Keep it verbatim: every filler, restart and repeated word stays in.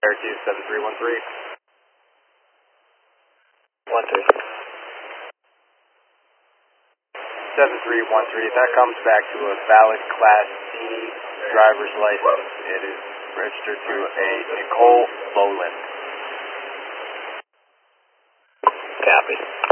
two seven three one three. One three. seven three one three, that comes back to a valid Class C driver's license. It is registered to a Nicole Boland. Copy.